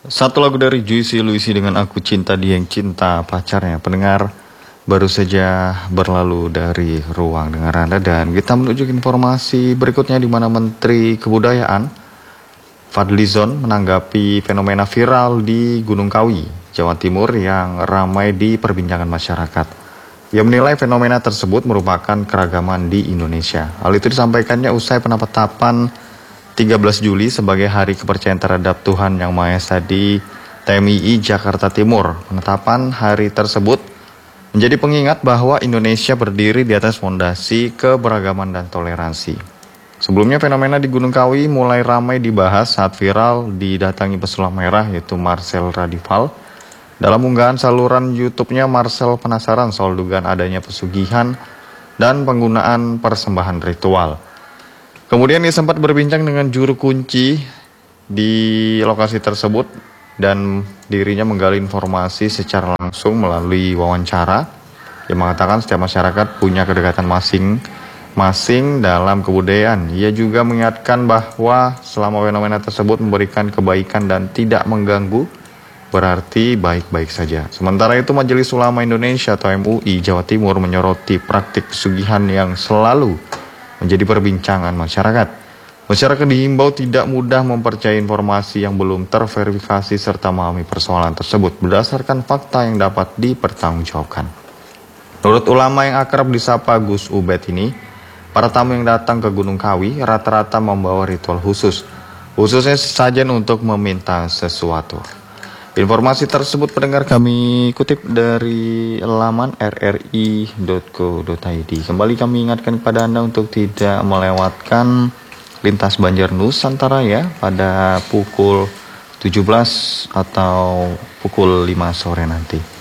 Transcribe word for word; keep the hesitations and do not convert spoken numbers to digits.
Satu lagu dari Juicy Luicy dengan Aku Cinta Dia Yang Cinta Pacarnya. Pendengar, baru saja berlalu dari ruang dengar Anda dan kita menuju ke informasi berikutnya di mana Menteri Kebudayaan Fadlizon menanggapi fenomena viral di Gunung Kawi, Jawa Timur yang ramai diperbincangkan masyarakat. Ia menilai fenomena tersebut merupakan keragaman di Indonesia. Hal itu disampaikannya usai penetapan tiga belas Juli sebagai Hari Kepercayaan Terhadap Tuhan Yang Maha Esa di T M I I Jakarta Timur. Penetapan hari tersebut menjadi pengingat bahwa Indonesia berdiri di atas fondasi keberagaman dan toleransi. Sebelumnya fenomena di Gunung Kawi mulai ramai dibahas saat viral didatangi pesulap merah yaitu Marcel Radival. Dalam unggahan saluran YouTube-nya, Marcel penasaran soal dugaan adanya pesugihan dan penggunaan persembahan ritual. Kemudian ia sempat berbincang dengan juru kunci di lokasi tersebut dan dirinya menggali informasi secara langsung melalui wawancara. Dia mengatakan setiap masyarakat punya kedekatan masing-masing dalam kebudayaan. Ia juga mengingatkan bahwa selama fenomena tersebut memberikan kebaikan dan tidak mengganggu, berarti baik-baik saja. Sementara itu Majelis Ulama Indonesia atau M U I Jawa Timur menyoroti praktik pesugihan yang selalu menjadi perbincangan masyarakat. Masyarakat dihimbau tidak mudah mempercayai informasi yang belum terverifikasi serta memahami persoalan tersebut berdasarkan fakta yang dapat dipertanggungjawabkan. Menurut ulama yang akrab disapa Gus Ubed ini, para tamu yang datang ke Gunung Kawi rata-rata membawa ritual khusus, khususnya sesajen untuk meminta sesuatu. Informasi tersebut pendengar kami kutip dari laman r r i dot co dot i d. Kembali kami ingatkan kepada Anda untuk tidak melewatkan lintas Banjar Nusantara ya pada pukul tujuh belas atau pukul lima sore nanti.